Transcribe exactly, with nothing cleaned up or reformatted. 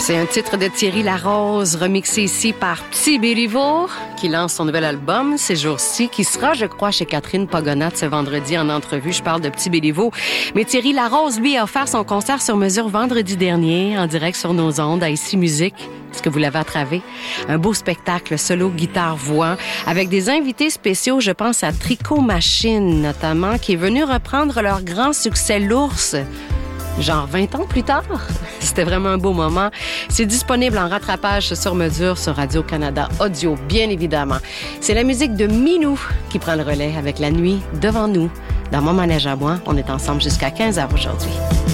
C'est un titre de Thierry Larose, remixé ici par Petit Béliveau, qui lance son nouvel album ces jours-ci, qui sera, je crois, chez Catherine Pogonat ce vendredi en entrevue. Je parle de Petit Béliveau. Mais Thierry Larose, lui, a offert son concert sur mesure vendredi dernier, en direct sur nos ondes, à Ici Musique. Est-ce que vous l'avez attravé? Un beau spectacle solo guitare-voix, avec des invités spéciaux, je pense à Tricot Machine, notamment, qui est venu reprendre leur grand succès L'Ours, genre vingt ans plus tard. C'était vraiment un beau moment. C'est disponible en rattrapage sur mesure sur Radio-Canada Audio, bien évidemment. C'est la musique de Minou qui prend le relais avec La Nuit devant nous. Dans Mon manège à moi, on est ensemble jusqu'à quinze heures aujourd'hui.